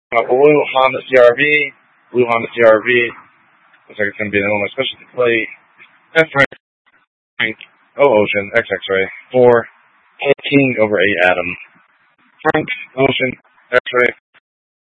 Blue Honda CRV. Blue Honda CRV. Looks like it's going to be an Illinois specialty plate. F Frank. O Ocean. X-Ray. 4. King over 8 Adam. Frank. Ocean. X-Ray.